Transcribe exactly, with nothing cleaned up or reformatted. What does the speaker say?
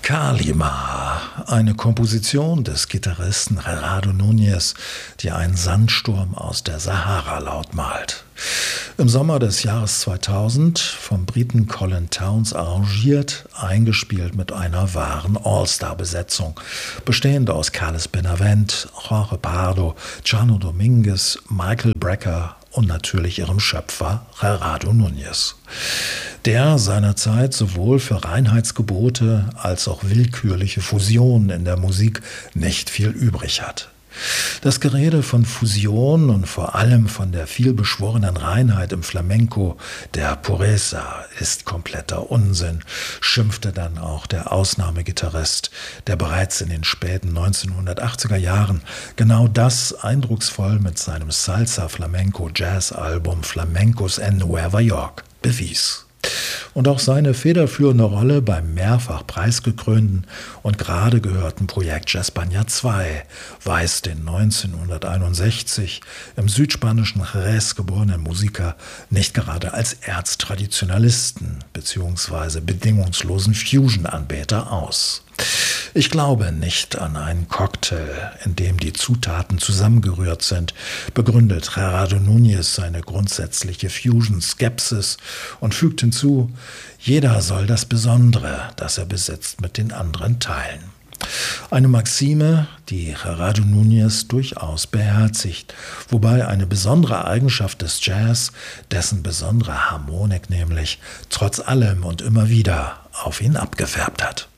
Kalima, eine Komposition des Gitarristen Gerardo Núñez, die einen Sandsturm aus der Sahara lautmalt. Im Sommer des Jahres zweitausend vom Briten Colin Towns arrangiert, eingespielt mit einer wahren All-Star-Besetzung, bestehend aus Carles Benavent, Jorge Pardo, Chano Dominguez, Michael Brecker und natürlich ihrem Schöpfer Gerardo Núñez, der seinerzeit sowohl für Reinheitsgebote als auch willkürliche Fusionen in der Musik nicht viel übrig hat. Das Gerede von Fusion und vor allem von der vielbeschworenen Reinheit im Flamenco, der Pureza, ist kompletter Unsinn, schimpfte dann auch der Ausnahmegitarrist, der bereits in den späten neunzehnhundertachtziger Jahren genau das eindrucksvoll mit seinem Salsa-Flamenco-Jazz-Album Flamencos en Nueva York bewies. Und auch seine federführende Rolle beim mehrfach preisgekrönten und gerade gehörten Projekt Jazzbania zwei weist den neunzehnhunderteinundsechzig im südspanischen Jerez geborenen Musiker nicht gerade als Erztraditionalisten bzw. bedingungslosen Fusion-Anbeter aus. Ich glaube nicht an einen Cocktail, in dem die Zutaten zusammengerührt sind, begründet Gerardo Núñez seine grundsätzliche Fusion-Skepsis und fügt hinzu, jeder soll das Besondere, das er besitzt, mit den anderen teilen. Eine Maxime, die Gerardo Núñez durchaus beherzigt, wobei eine besondere Eigenschaft des Jazz, dessen besondere Harmonik nämlich, trotz allem und immer wieder auf ihn abgefärbt hat.